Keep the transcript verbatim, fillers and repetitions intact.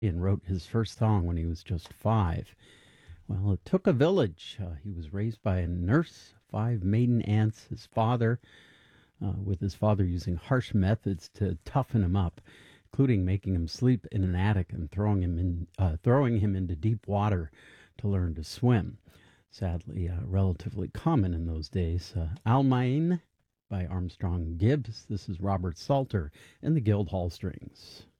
and wrote his first song when he was just five. Well, it took a village. Uh, he was raised by a nurse, five maiden aunts, his father, uh, with his father using harsh methods to toughen him up, including making him sleep in an attic and throwing him in, uh, throwing him into deep water to learn to swim. Sadly, uh, relatively common in those days. Uh, Almain by Armstrong Gibbs. This is Robert Salter and the Guildhall Strings.